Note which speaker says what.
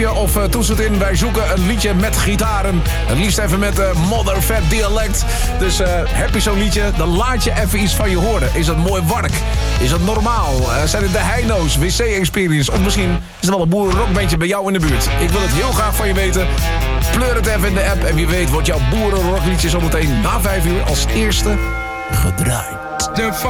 Speaker 1: Of toets het in, wij zoeken een liedje met gitaren. Het liefst even met moddervet dialect. Dus heb je zo'n liedje, dan laat je even iets van je horen. Is dat mooi wark? Is dat normaal? Zijn het de Heino's, WC Experience? Of misschien is er wel een boerenrockbandje bij jou in de buurt. Ik wil het heel graag van je weten. Pleur het even in de app en wie weet wordt jouw boerenrockliedje zometeen na 5 uur als eerste gedraaid.